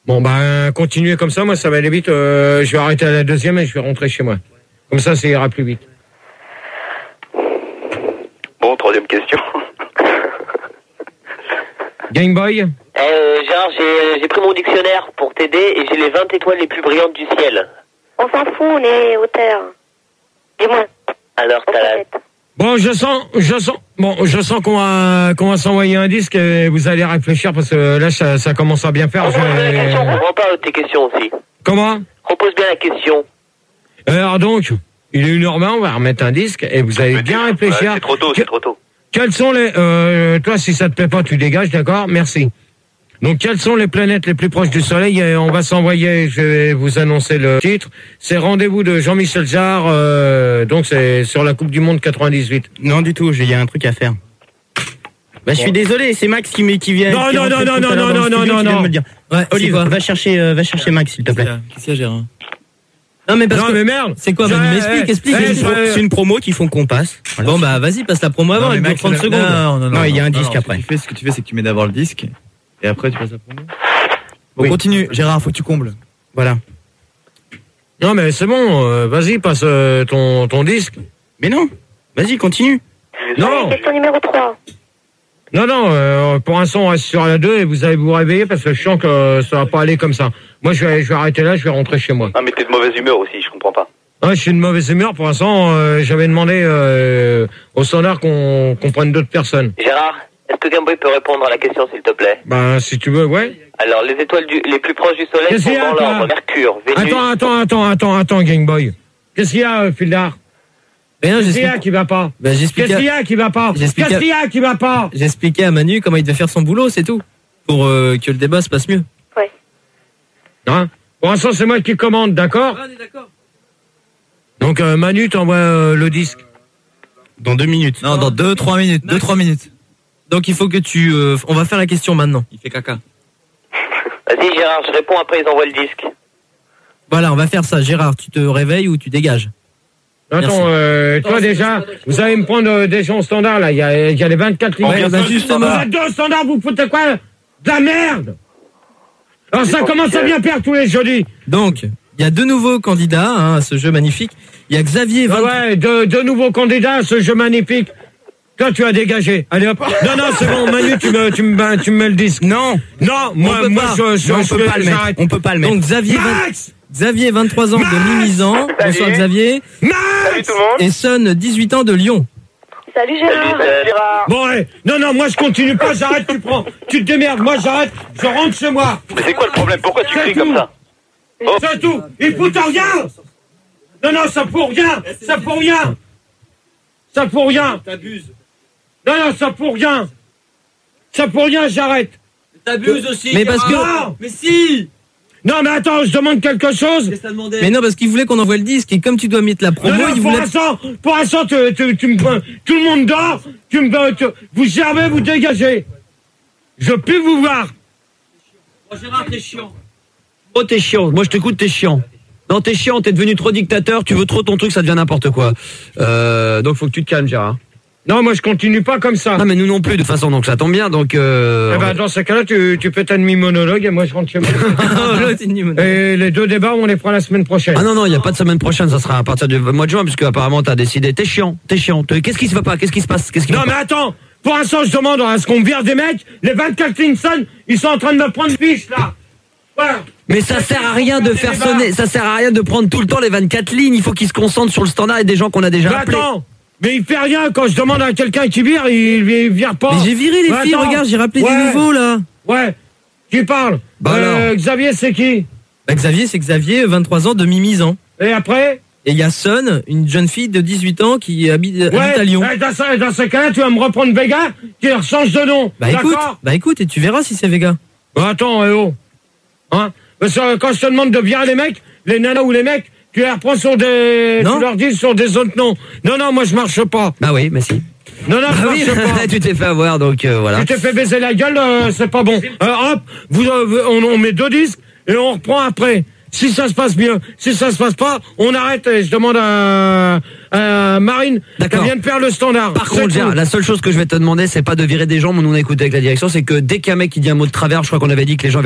Bon, ben, continuez comme ça, moi, ça va aller vite. Je vais arrêter à la deuxième et je vais rentrer chez moi. Comme ça ira plus vite. Bon, troisième question. Game Boy. Gérard, j'ai pris mon dictionnaire pour t'aider et j'ai les 20 étoiles les plus brillantes du ciel. On s'en fout, on est au terre. Dis-moi. Alors, t'as la... Bon, je sens qu'on va s'envoyer un disque et vous allez réfléchir parce que là, ça commence à bien faire. Repose bien la question, on comprend pas tes questions aussi. Comment? Repose bien la question. Alors donc, il est 1h20, on va remettre un disque et vous allez bien réfléchir. C'est trop tôt. Quels sont les... toi, si ça te plaît pas, tu dégages, d'accord? Merci. Donc, quelles sont les planètes les plus proches du Soleil? Et on va s'envoyer, je vais vous annoncer le titre. C'est Rendez-vous de Jean-Michel Jarre, donc c'est sur la Coupe du Monde 98. Non, du tout, il y a un truc à faire. Bah, je suis désolé, c'est Max qui vient. Non. Ouais, Olive, va chercher Max, s'il te plaît. Qu'est-ce qu'il y a, Gérard? Non, mais parce que... mais merde! C'est quoi? Explique. C'est une promo qu'ils font qu'on passe. Voilà. Bon, bah, vas-y, passe la promo avant, elle dure 30 secondes. Non, il y a un disque après. Ce que tu fais, c'est que tu mets d'abord le disque, et après tu passes la promo. Bon, Oui. continue, Gérard, faut que tu combles. Voilà. Non, mais c'est bon, vas-y, passe ton disque. Mais non, vas-y, continue. Non! Question numéro 3. Non, pour l'instant, on reste sur la 2 et vous allez vous réveiller parce que je sens que ça va pas aller comme ça. Moi, je vais arrêter là, je vais rentrer chez moi. Ah, mais t'es de mauvaise humeur aussi, je comprends pas. Ouais, je suis de mauvaise humeur. Pour l'instant, j'avais demandé au standard qu'on prenne d'autres personnes. Gérard, est-ce que Gameboy peut répondre à la question, s'il te plaît? Ben, si tu veux, ouais. Alors, les étoiles les plus proches du Soleil Qu'est-ce sont qu'il y a, dans toi l'ordre. Mercure, Vénus... Attends, Game Boy. Qu'est-ce qu'il y a, Fildar? Rien, Qu'est-ce qu'il y a qui va pas? Bah, Qu'est-ce qu'il y a qui va pas? Qu'est-ce qu'il y a qui va pas? J'expliquais à Manu comment il devait faire son boulot, c'est tout. Pour que le débat se passe mieux. Ouais. Hein? Pour l'instant, c'est moi qui commande, d'accord? on est d'accord. Donc, Manu t'envoie le disque. Dans 2 minutes. Non, dans 2-3 minutes. 2-3 minutes. Donc il faut que tu... on va faire la question maintenant. Il fait caca. Vas-y, Gérard, je réponds, après ils envoient le disque. Voilà, on va faire ça. Gérard, tu te réveilles ou tu dégages? Attends, toi déjà, vous allez me prendre des gens au standard, là. Il y a les 24 lignes. Ouais, bah, justement. Vous êtes deux au standard, vous foutez quoi? De la merde! Alors ça commence à bien perdre tous les jeudis. Donc, il y a 2 nouveaux candidats à ce jeu magnifique. Il y a Xavier... Ouais, deux nouveaux candidats à ce jeu magnifique. Toi, tu as dégagé. Allez hop. Non, c'est bon, Manu, tu me mets le disque. Non, moi, on peut pas le mettre. Donc Xavier, 23 ans de Mimizan. Bonsoir Xavier. Salut tout le monde. Et Son, 18 ans de Lyon. Salut Gérard. Gérard. Bon, ouais. Non, moi, je continue pas, j'arrête, tu te démerdes. Moi, j'arrête, je rentre chez moi. Mais c'est quoi le problème? Pourquoi tu cries comme ça? C'est tout. Il fout rien. Non, ça pour rien. Ça pour rien. T'abuses. Non, ça pour rien. J'arrête. T'abuses aussi. Mais parce que... Non. Mais si. Non, mais attends, je demande quelque chose. Mais non, parce qu'il voulait qu'on envoie le disque et comme tu dois mettre la promo, Non, il voulait... pour l'instant, tu me prends, tout le monde dort, vous servez, vous dégagez. Je peux plus vous voir. Gérard, t'es chiant. Oh, t'es chiant. Moi, je t'écoute, t'es chiant. Non, t'es chiant, t'es devenu trop dictateur, tu veux trop ton truc, ça devient n'importe quoi. Donc, faut que tu te calmes, Gérard. Non, moi, je continue pas comme ça. Ah, mais nous non plus, de toute façon, donc ça tombe bien, donc... dans ce cas-là, tu fais ta demi-monologue et moi, je rentre chez moi. Et les 2 débats, on les fera la semaine prochaine. Ah non, il n'y a pas de semaine prochaine, ça sera à partir du mois de juin, puisque apparemment, t'as décidé. T'es chiant. Qu'est-ce qui se va pas? Qu'est-ce qui se passe? Non, mais attends, pour l'instant, je demande à ce qu'on vire des mecs, les 24 Linson, ils sont en train de me prendre fiche, là. Ouais. Mais ça sert à rien de faire sonner, ça sert à rien de prendre tout le temps les 24 lignes, il faut qu'ils se concentrent sur le standard et des gens qu'on a déjà appelés. Attends, mais il fait rien, quand je demande à quelqu'un qui vire, il vire pas. Mais j'ai viré les filles, regarde, j'ai rappelé des nouveaux, là. Ouais, qui parle? Xavier, c'est qui? Xavier, c'est Xavier, 23 ans de Mimizan. Et après? Et il y a Son, une jeune fille de 18 ans qui habite à Lyon. Dans ce cas-là, tu vas me reprendre Vega, qui change de nom. Bah écoute, et tu verras si c'est Vega. Attends, hein? Parce que quand je te demande de virer les mecs, les nanas ou les mecs, tu les reprends sur des... Non. Tu leur dis sur des autres noms. Non, moi je marche pas. Bah oui, mais si. Non, je marche pas. Tu t'es fait avoir, donc voilà. Tu t'es fait baiser la gueule, c'est pas bon. Hop, on met 2 disques et on reprend après. Si ça se passe bien, si ça se passe pas, on arrête et je demande à Marine, elle vient de faire le standard. Par contre, Gérard, la seule chose que je vais te demander, c'est pas de virer des gens, mais nous on a écouté avec la direction, c'est que dès qu'un mec qui dit un mot de travers, je crois qu'on avait dit que les gens